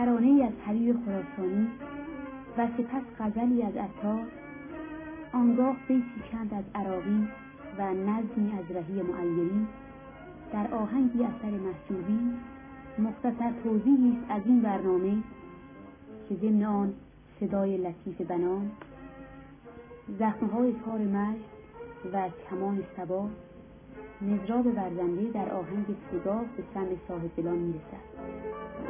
ترانه‌ای از حبیب خراسانی و سپس غزلی از عطار، آنگاه بیتی چند از عراقی و نظمی از رهی معیری در آهنگی اثر محجوبی. مختصر توضیحی است از این برنامه که ضمن آن صدای لطیف بنان، زخمهای تار مشت و کمان صبا، مضراب ورزنده در آهنگ پگاه به سمع صاحبدلان میرسد.